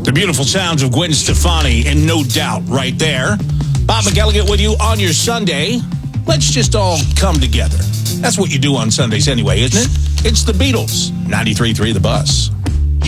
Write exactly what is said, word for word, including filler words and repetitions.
The beautiful sounds of Gwen Stefani, and No Doubt right there. Bob McElligott with you on your Sunday. Let's just all come together. That's what you do on Sundays anyway, isn't it? It's the Beatles, ninety-three point three The Bus.